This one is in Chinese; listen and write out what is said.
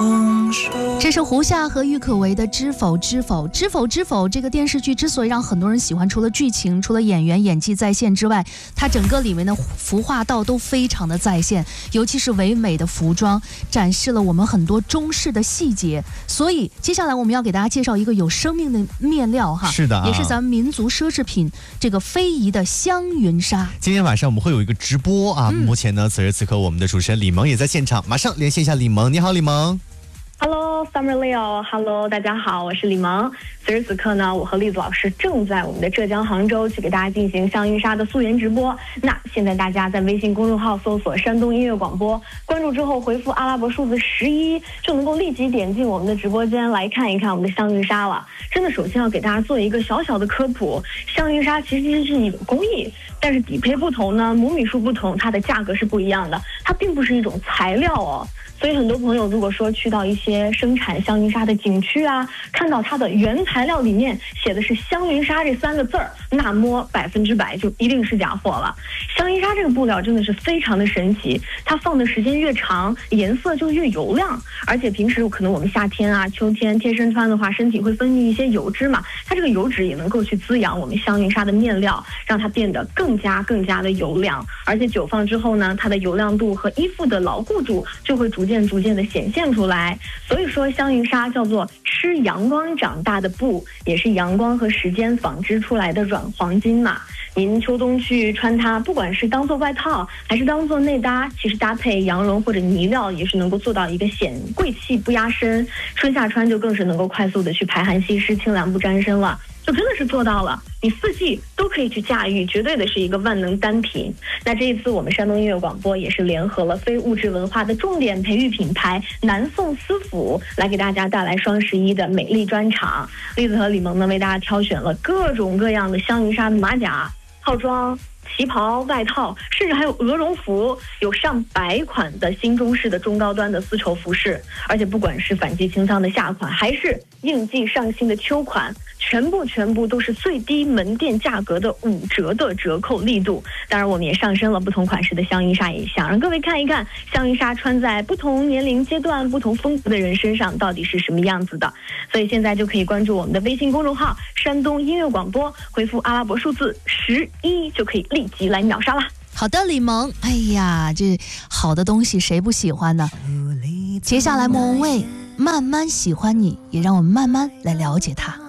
这是胡夏和郁可唯的《知否知否知否知否》。这个电视剧之所以让很多人喜欢，除了剧情，除了演员演技在线之外，它整个里面的服化道都非常的在线，尤其是唯美的服装展示了我们很多中式的细节。所以接下来我们要给大家介绍一个有生命的面料哈， 是的， 也是咱们民族奢侈品，这个非遗的香云纱。 今天晚上我们会有一个直播啊，目前呢，此时此刻我们的主持人李萌也在现场，马上连线一下李萌。你好，李萌。 Hello Summer Leo，Hello， 大家好，我是李萌。此时此刻呢，我和栗子老师正在我们的浙江杭州去给大家进行香云纱的素颜直播。那现在大家在微信公众号搜索山东音乐广播，关注之后回复阿拉伯数字11，就能够立即点进我们的直播间来看一看我们的香云纱了。真的，首先要给大家做一个小小的科普，香云纱其实是一种工艺，但是底配不同呢，母米数不同，它的价格是不一样的，它并不是一种材料哦。所以很多朋友如果说去到一些生产香云纱的景区啊，看到它的原材料里面写的是香云纱这3个字儿，那么100%就一定是假货了。香云纱这个布料真的是非常的神奇，它放的时间越长，颜色就越油亮，而且平时可能我们夏天啊、秋天贴身穿的话，身体会分泌一些油脂嘛，它这个油脂也能够去滋养我们香云纱的面料，让它变得更加的油亮，而且久放之后呢，它的油亮度和衣服的牢固度就会逐渐的显现出来。所以说香云纱叫做吃阳光长大的布，也是阳光和时间纺织出来的软黄金嘛。您秋冬去穿它，不管是当做外套还是当做内搭，其实搭配羊绒或者呢料也是能够做到一个显贵气不压身，春夏穿就更是能够快速的去排寒吸湿，清凉不沾身了，就真的是做到了，你4季都可以去驾驭，绝对的是一个万能单品。那这一次我们山东音乐广播也是联合了非物质文化的重点培育品牌南宋丝府，来给大家带来双11的美丽专场。栗子和李萌呢为大家挑选了各种各样的香云纱马甲、套装、旗袍、外套，甚至还有鹅绒服，有上100款的新中式的中高端的丝绸服饰，而且不管是反季清仓的夏款，还是应季上新的秋款，全部都是最低门店价格的5折的折扣力度。当然我们也上身了不同款式的香云纱，也想让各位看一看香云纱穿在不同年龄阶段、不同风格的人身上到底是什么样子的。所以现在就可以关注我们的微信公众号山东音乐广播，回复阿拉伯数字11就可以立即来秒杀啦。 好的，李萌，哎呀，这好的东西谁不喜欢呢？接下来莫文蔚慢慢喜欢你，也让我们慢慢来了解它。